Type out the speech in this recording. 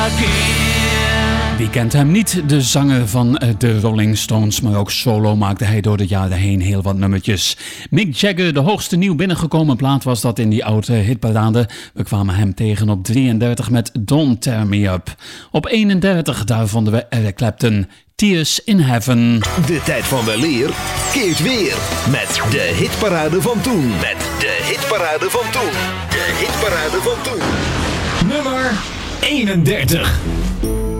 Wie kent hem niet? De zanger van de Rolling Stones, maar ook solo maakte hij door de jaren heen heel wat nummertjes. Mick Jagger, de hoogste nieuw binnengekomen plaat was dat in die oude hitparade. We kwamen hem tegen op 33 met Don't Tear Me Up. Op 31, daar vonden we Eric Clapton, Tears in Heaven. De tijd van weleer keert weer met de hitparade van toen. Met de hitparade van toen. De hitparade van toen. Nummer 31.